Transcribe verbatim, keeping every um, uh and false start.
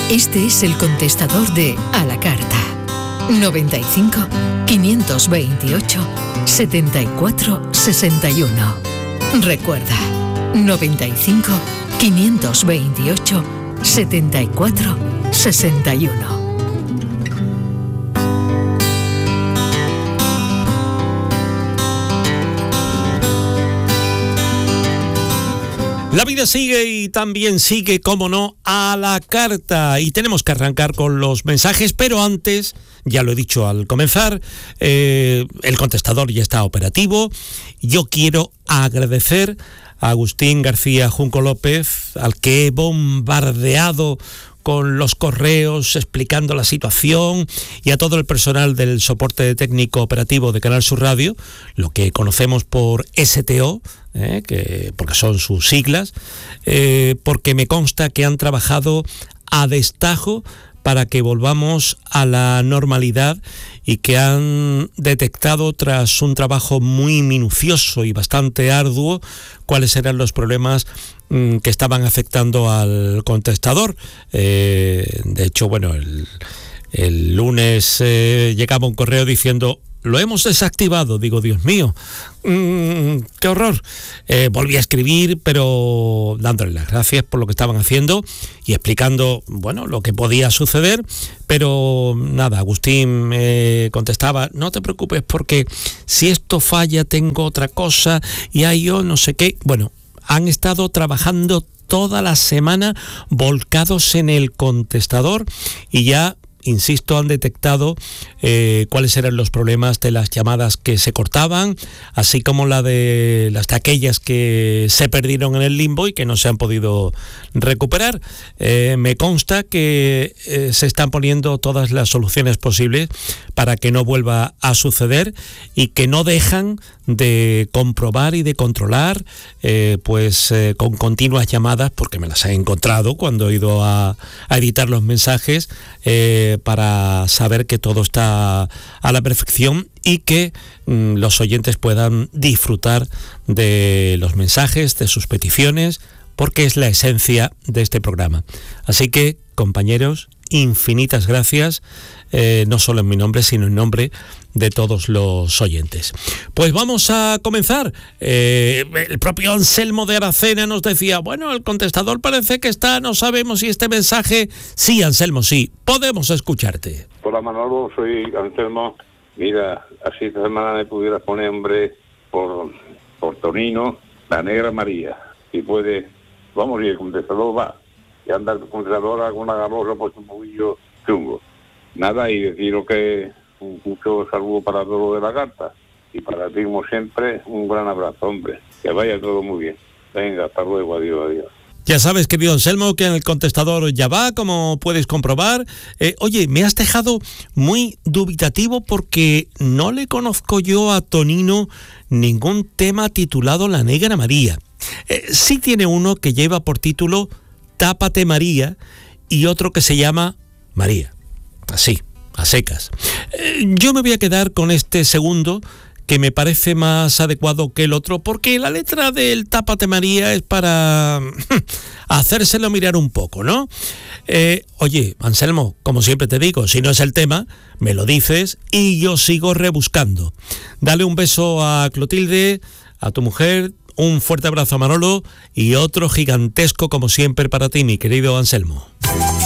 Este es el contestador de A la Carta. noventa y cinco, quinientos veintiocho, setenta y cuatro, sesenta y uno. Recuerda, noventa y cinco, quinientos veintiocho, setenta y cuatro, sesenta y uno. La vida sigue y también sigue, como no, a la carta. Y tenemos que arrancar con los mensajes, pero antes, ya lo he dicho al comenzar, eh, el contestador ya está operativo. Yo quiero agradecer a Agustín García Junco López, al que he bombardeado con los correos explicando la situación, y a todo el personal del soporte técnico operativo de Canal Sur Radio, lo que conocemos por S T O, eh, que, porque son sus siglas, eh, porque me consta que han trabajado a destajo para que volvamos a la normalidad y que han detectado, tras un trabajo muy minucioso y bastante arduo, cuáles eran los problemas mmm, que estaban afectando al contestador. Eh, de hecho, bueno, el, el lunes eh, llegaba un correo diciendo: lo hemos desactivado. Digo, Dios mío, mmm, qué horror. Eh, volví a escribir, pero dándole las gracias por lo que estaban haciendo y explicando, bueno, lo que podía suceder. Pero nada, Agustín me contestaba: no te preocupes, porque si esto falla tengo otra cosa y ahí yo no sé qué. Bueno, han estado trabajando toda la semana volcados en el contestador y ya, insisto, han detectado eh, cuáles eran los problemas de las llamadas que se cortaban, así como la de las de aquellas que se perdieron en el limbo y que no se han podido recuperar. Eh, me consta que eh, se están poniendo todas las soluciones posibles para que no vuelva a suceder, y que no dejan de comprobar y de controlar eh, pues eh, con continuas llamadas, porque me las he encontrado cuando he ido a, a editar los mensajes, eh, para saber que todo está a la perfección y que mm, los oyentes puedan disfrutar de los mensajes, de sus peticiones, porque es la esencia de este programa. Así que, compañeros, infinitas gracias, eh, no solo en mi nombre, sino en nombre de todos los oyentes. Pues vamos a comenzar. Eh, el propio Anselmo de Aracena nos decía: bueno, el contestador parece que está, no sabemos si este mensaje... Sí, Anselmo, sí, podemos escucharte. Hola, Manolo, soy Anselmo. Mira, así esta semana me pudieras poner, hombre, por, por Tonino, la Negra María. Si puede, vamos, y el contestador va. Y anda el contestador con una galosa, pues un poquillo chungo. Nada, y deciros que un mucho saludo para todo lo de la carta. Y para ti, como siempre, un gran abrazo, hombre. Que vaya todo muy bien. Venga, hasta luego, adiós, adiós. Ya sabes, querido Anselmo, que en el contestador ya va, como puedes comprobar. Eh, oye, me has dejado muy dubitativo porque no le conozco yo a Tonino ningún tema titulado La Negra María. Eh, sí tiene uno que lleva por título Tápate María y otro que se llama María. Así, a secas. Eh, yo me voy a quedar con este segundo, que me parece más adecuado que el otro, porque la letra del Tápate María es para hacérselo mirar un poco, ¿no? Eh, oye, Anselmo, como siempre te digo, si no es el tema, me lo dices y yo sigo rebuscando. Dale un beso a Clotilde, a tu mujer, un fuerte abrazo a Manolo y otro gigantesco como siempre para ti, mi querido Anselmo.